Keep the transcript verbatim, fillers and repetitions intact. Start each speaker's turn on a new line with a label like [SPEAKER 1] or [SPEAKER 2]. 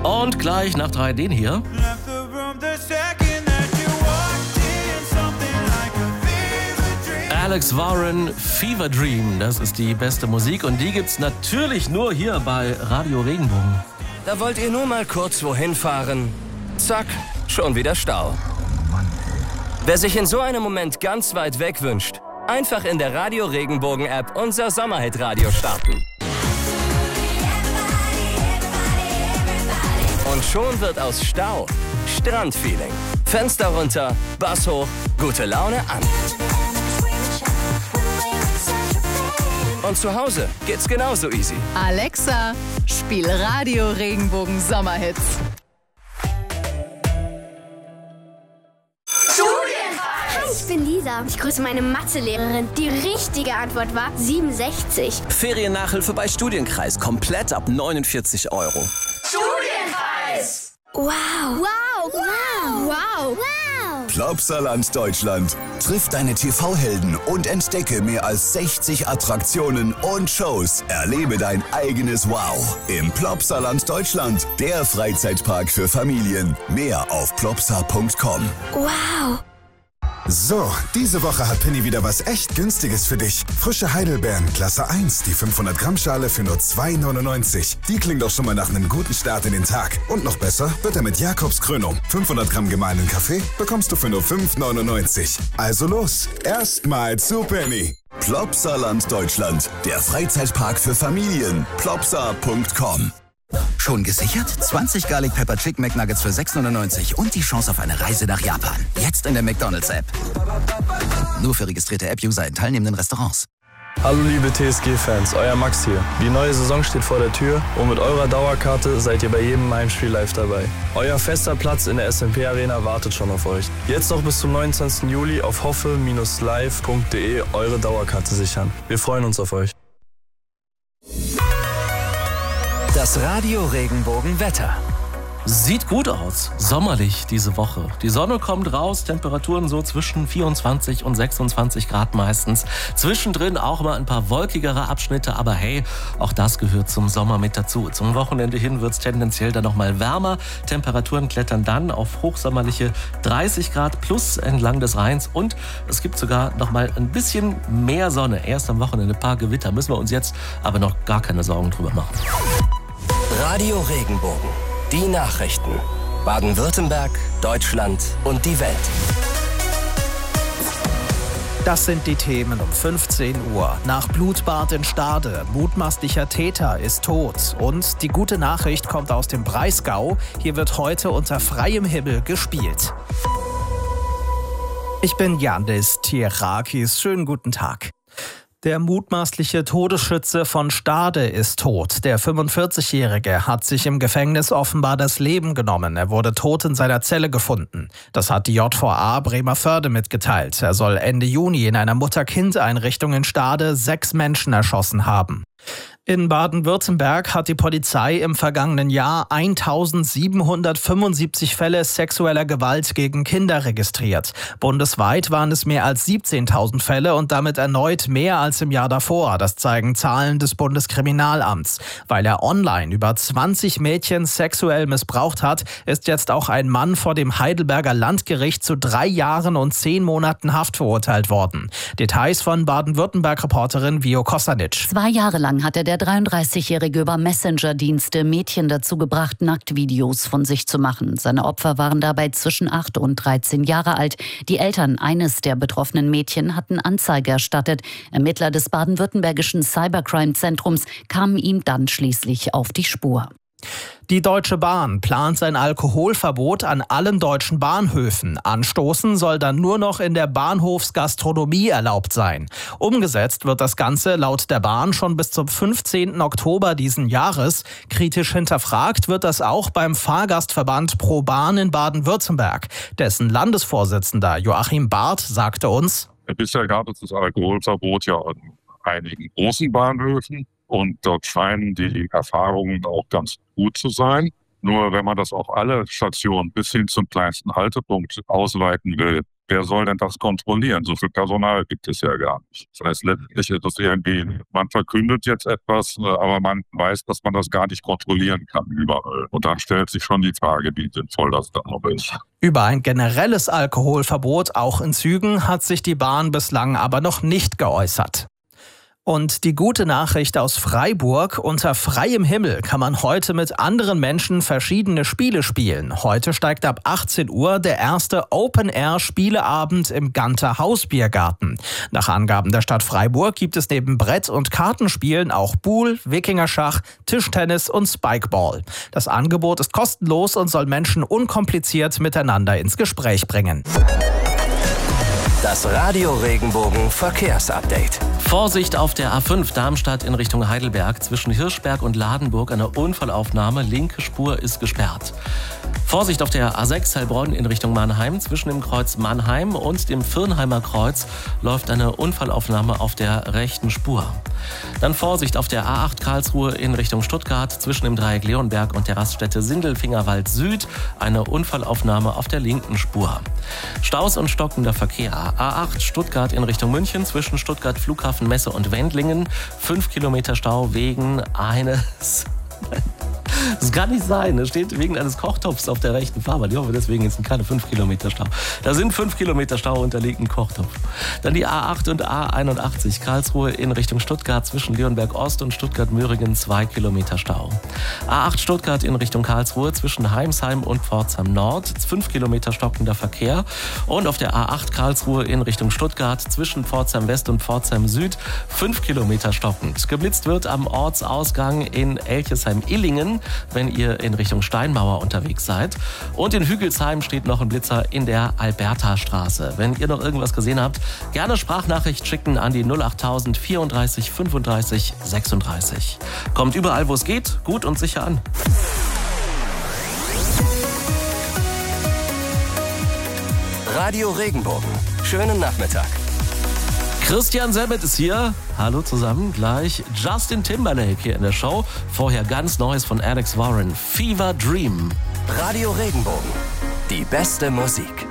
[SPEAKER 1] Und gleich nach drei den hier. Alex Warren, Fever Dream, das ist die beste Musik und die gibt's natürlich nur hier bei Radio Regenbogen.
[SPEAKER 2] Da wollt ihr nur mal kurz wohin fahren. Zack, schon wieder Stau. Wer sich in so einem Moment ganz weit weg wünscht, einfach in der Radio Regenbogen App unser Sommerhit-Radio starten. Und schon wird aus Stau Strandfeeling. Fenster runter, Bass hoch, gute Laune an. Und zu Hause geht's genauso easy.
[SPEAKER 3] Alexa, spiel Radio Regenbogen Sommerhits.
[SPEAKER 4] Hi, ich bin Lisa. Ich grüße meine Mathelehrerin. Die richtige Antwort war siebenundsechzig.
[SPEAKER 5] Feriennachhilfe bei Studienkreis. Komplett ab neunundvierzig Euro.
[SPEAKER 4] Studienkreis! Wow! Wow! Wow! Wow! Wow!
[SPEAKER 6] Plopsaland Deutschland. Triff deine T V-Helden und entdecke mehr als sechzig Attraktionen und Shows. Erlebe dein eigenes Wow im Plopsaland Deutschland. Der Freizeitpark für Familien. Mehr auf plopsa punkt com.
[SPEAKER 4] Wow!
[SPEAKER 7] So, diese Woche hat Penny wieder was echt Günstiges für dich. Frische Heidelbeeren, Klasse eins, die fünfhundert Gramm Schale für nur zwei neunundneunzig. Die klingt doch schon mal nach einem guten Start in den Tag. Und noch besser wird er mit Jakobs Krönung. fünfhundert Gramm gemahlenen Kaffee bekommst du für nur fünf neunundneunzig. Also los, erstmal zu Penny.
[SPEAKER 6] Plopsaland Deutschland. Der Freizeitpark für Familien. plopsa punkt com.
[SPEAKER 8] Schon gesichert? zwanzig Garlic Pepper Chicken McNuggets für sechs neunundneunzig und die Chance auf eine Reise nach Japan. Jetzt in der McDonald's-App. Nur für registrierte App-User in teilnehmenden Restaurants.
[SPEAKER 9] Hallo liebe T S G-Fans, euer Max hier. Die neue Saison steht vor der Tür und mit eurer Dauerkarte seid ihr bei jedem Heimspiel live dabei. Euer fester Platz in der S M P Arena wartet schon auf euch. Jetzt noch bis zum neunundzwanzigsten Juli auf hoffe live punkt de eure Dauerkarte sichern. Wir freuen uns auf euch.
[SPEAKER 2] Das Radio Regenbogen Wetter.
[SPEAKER 1] Sieht gut aus, sommerlich diese Woche. Die Sonne kommt raus, Temperaturen so zwischen vierundzwanzig und sechsundzwanzig Grad meistens. Zwischendrin auch mal ein paar wolkigere Abschnitte, aber hey, auch das gehört zum Sommer mit dazu. Zum Wochenende hin wird es tendenziell dann noch mal wärmer. Temperaturen klettern dann auf hochsommerliche dreißig Grad plus entlang des Rheins und es gibt sogar noch mal ein bisschen mehr Sonne. Erst am Wochenende ein paar Gewitter, müssen wir uns jetzt aber noch gar keine Sorgen drüber machen.
[SPEAKER 2] Radio Regenbogen. Die Nachrichten. Baden-Württemberg, Deutschland und die Welt.
[SPEAKER 10] Das sind die Themen um fünfzehn Uhr. Nach Blutbad in Stade. Mutmaßlicher Täter ist tot. Und die gute Nachricht kommt aus dem Breisgau. Hier wird heute unter freiem Himmel gespielt. Ich bin Yandis Tierakis. Schönen guten Tag. Der mutmaßliche Todesschütze von Stade ist tot. Der fünfundvierzigjährige hat sich im Gefängnis offenbar das Leben genommen. Er wurde tot in seiner Zelle gefunden. Das hat die J V A Bremervörde mitgeteilt. Er soll Ende Juni in einer Mutter-Kind-Einrichtung in Stade sechs Menschen erschossen haben. In Baden-Württemberg hat die Polizei im vergangenen Jahr eintausendsiebenhundertfünfundsiebzig Fälle sexueller Gewalt gegen Kinder registriert. Bundesweit waren es mehr als siebzehntausend Fälle und damit erneut mehr als im Jahr davor. Das zeigen Zahlen des Bundeskriminalamts. Weil er online über zwanzig Mädchen sexuell missbraucht hat, ist jetzt auch ein Mann vor dem Heidelberger Landgericht zu drei Jahren und zehn Monaten Haft verurteilt worden. Details von Baden-Württemberg-Reporterin Vio Kosanic.
[SPEAKER 11] Zwei Jahre lang hatte der dreiunddreißigjährige über Messenger-Dienste Mädchen dazu gebracht, Nacktvideos von sich zu machen. Seine Opfer waren dabei zwischen acht und dreizehn Jahre alt. Die Eltern eines der betroffenen Mädchen hatten Anzeige erstattet. Ermittler des baden-württembergischen Cybercrime-Zentrums kamen ihm dann schließlich auf die Spur.
[SPEAKER 10] Die Deutsche Bahn plant sein Alkoholverbot an allen deutschen Bahnhöfen. Anstoßen soll dann nur noch in der Bahnhofsgastronomie erlaubt sein. Umgesetzt wird das Ganze laut der Bahn schon bis zum fünfzehnten Oktober diesen Jahres. Kritisch hinterfragt wird das auch beim Fahrgastverband Pro Bahn in Baden-Württemberg. Dessen Landesvorsitzender Joachim Barth sagte uns:
[SPEAKER 12] Bisher gab es das Alkoholverbot ja an einigen großen Bahnhöfen. Und dort scheinen die Erfahrungen auch ganz gut zu sein. Nur wenn man das auf alle Stationen bis hin zum kleinsten Haltepunkt ausweiten will, wer soll denn das kontrollieren? So viel Personal gibt es ja gar nicht. Das heißt, letztlich ist es irgendwie, man verkündet jetzt etwas, aber man weiß, dass man das gar nicht kontrollieren kann überall. Und dann stellt sich schon die Frage, wie sinnvoll das dann noch ist.
[SPEAKER 10] Über ein generelles Alkoholverbot auch in Zügen hat sich die Bahn bislang aber noch nicht geäußert. Und die gute Nachricht aus Freiburg: Unter freiem Himmel kann man heute mit anderen Menschen verschiedene Spiele spielen. Heute steigt ab achtzehn Uhr der erste Open-Air-Spieleabend im Ganter Hausbiergarten. Nach Angaben der Stadt Freiburg gibt es neben Brett- und Kartenspielen auch Pool, Wikingerschach, Tischtennis und Spikeball. Das Angebot ist kostenlos und soll Menschen unkompliziert miteinander ins Gespräch bringen.
[SPEAKER 2] Das Radio Regenbogen Verkehrsupdate.
[SPEAKER 1] Vorsicht auf der A fünf Darmstadt in Richtung Heidelberg. Zwischen Hirschberg und Ladenburg eine Unfallaufnahme. Linke Spur ist gesperrt. Vorsicht auf der A sechs Heilbronn in Richtung Mannheim. Zwischen dem Kreuz Mannheim und dem Firnheimer Kreuz läuft eine Unfallaufnahme auf der rechten Spur. Dann Vorsicht auf der A acht Karlsruhe in Richtung Stuttgart. Zwischen dem Dreieck Leonberg und der Raststätte Sindelfingerwald Süd eine Unfallaufnahme auf der linken Spur. Staus und stockender Verkehr. A acht Stuttgart in Richtung München. Zwischen Stuttgart Flughafen Messe und Wendlingen. Fünf Kilometer Stau wegen eines... Das kann nicht sein. Es steht wegen eines Kochtopfs auf der rechten Fahrbahn. Ich hoffe, deswegen ist keine fünf Kilometer Stau. Da sind fünf Kilometer Stau unter liegenden Kochtopf. Dann die A acht und A einundachtzig. Karlsruhe in Richtung Stuttgart zwischen Leonberg Ost und Stuttgart-Möhringen zwei Kilometer Stau. A acht Stuttgart in Richtung Karlsruhe zwischen Heimsheim und Pforzheim Nord. fünf Kilometer stockender Verkehr. Und auf der A acht Karlsruhe in Richtung Stuttgart zwischen Pforzheim West und Pforzheim Süd fünf Kilometer stockend. Geblitzt wird am Ortsausgang in Elchesheim-Illingen, wenn ihr in Richtung Steinmauer unterwegs seid. Und in Hügelsheim steht noch ein Blitzer in der Albertastraße. Wenn ihr noch irgendwas gesehen habt, gerne Sprachnachricht schicken an die null achttausend vierunddreißig fünfunddreißig sechsunddreißig. Kommt überall, wo es geht, gut und sicher an.
[SPEAKER 2] Radio Regenbogen. Schönen Nachmittag.
[SPEAKER 1] Christian Sebet ist hier. Hallo zusammen. Gleich Justin Timberlake hier in der Show. Vorher ganz Neues von Alex Warren. Fever Dream.
[SPEAKER 2] Radio Regenbogen. Die beste Musik.